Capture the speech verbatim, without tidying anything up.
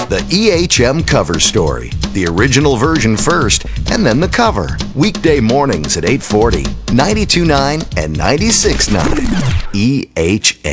The E H M Cover Story. The original version first, and then the cover. Weekday mornings at eight forty, ninety-two point nine and ninety-six point nine. E H M.